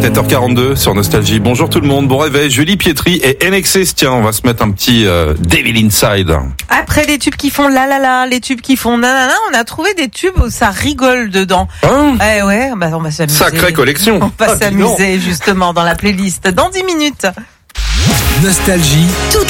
7h42 sur Nostalgie. Bonjour tout le monde, bon réveil. Julie Pietri et NXS. Tiens, on va se mettre un petit Devil Inside. Après les tubes qui font la la la, les tubes qui font nanana, on a trouvé des tubes où ça rigole dedans. Ouais, bah on va s'amuser. Sacrée collection. On va s'amuser justement dans la playlist dans 10 minutes. Nostalgie.